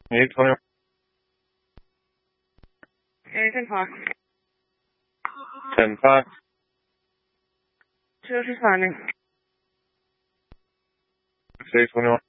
喂，朋友。 正常。 审判。 这是啥呢？ 谁朋友？